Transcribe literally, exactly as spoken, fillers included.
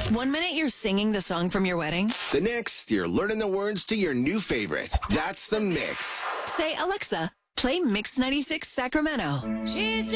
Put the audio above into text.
One minute you're singing the song from your wedding. The next, you're learning the words to your new favorite. That's The Mix. Say, Alexa, play Mix ninety-six Sacramento. She's